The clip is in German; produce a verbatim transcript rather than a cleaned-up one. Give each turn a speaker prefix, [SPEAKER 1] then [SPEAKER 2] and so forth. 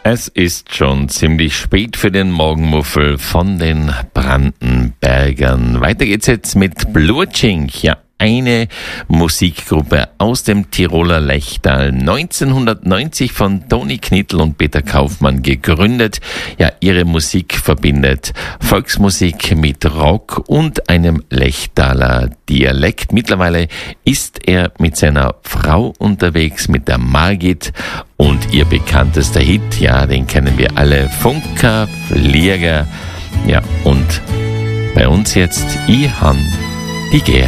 [SPEAKER 1] Es ist schon ziemlich spät für den Morgenmuffel von den Brandenbergern. Weiter geht's jetzt mit Blutschink. Ja, eine Musikgruppe aus dem Tiroler Lechtal, neunzehnhundertneunzig von Toni Knittel und Peter Kaufmann gegründet. Ja, ihre Musik verbindet Volksmusik mit Rock und einem Lechtaler Dialekt. Mittlerweile ist er mit seiner Frau unterwegs, mit der Margit, und ihr bekanntester Hit, ja, den kennen wir alle, Funker, Flieger. Ja, und bei uns jetzt, ich han die Gär.